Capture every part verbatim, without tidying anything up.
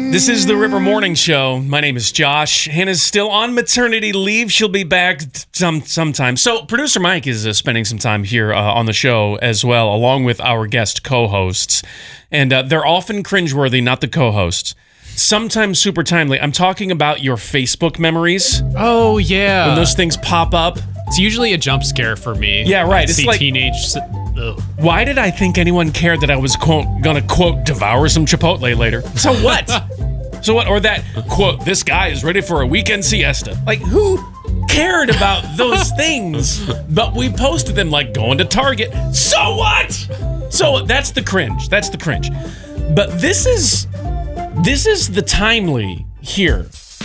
This is the River Morning Show. My name is Josh. Hannah's still on maternity leave. She'll be back some sometime. So producer Mike is uh, spending some time here uh, on the show as well, along with our guest co-hosts. And uh, they're often cringeworthy, not the co-hosts. Sometimes super timely. I'm talking about your Facebook memories. Oh, yeah. When those things pop up. It's usually a jump scare for me. Yeah, right. I It's see like teenage... Ugh. Why did I think anyone cared that I was, quote, gonna, quote, devour some Chipotle later? So what? So what? Or that, quote, this guy is ready for a weekend siesta. Like, who cared about those things? But we posted them like going to Target. So what? So that's the cringe. That's the cringe. But this is, this is the timely here.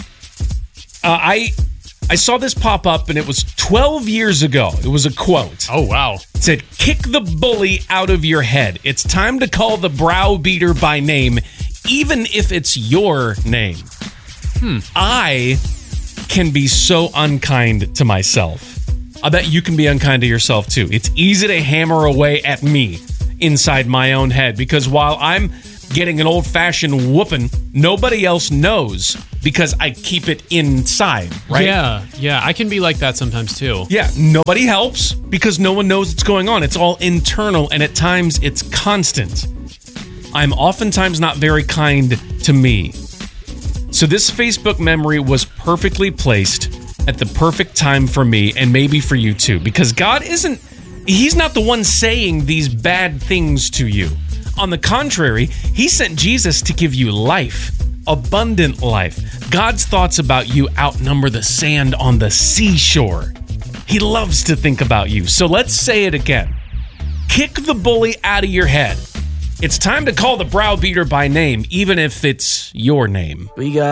Uh, I... I saw this pop up, and it was twelve years ago. It was a quote. Oh, wow. It said, kick the bully out of your head. It's time to call the browbeater by name, even if it's your name. Hmm. I can be so unkind to myself. I bet you can be unkind to yourself, too. It's easy to hammer away at me inside my own head, because while I'm getting an old-fashioned whooping, nobody else knows because I keep it inside, right? Yeah, yeah. I can be like that sometimes, too. Yeah, nobody helps because no one knows what's going on. It's all internal, and at times it's constant. I'm oftentimes not very kind to me. So this Facebook memory was perfectly placed at the perfect time for me, and maybe for you too, because God isn't, he's not the one saying these bad things to you. On the contrary, he sent Jesus to give you life, abundant life. God's thoughts about you outnumber the sand on the seashore. He loves to think about you. So let's say it again. Kick the bully out of your head. It's time to call the browbeater by name, even if it's your name. We got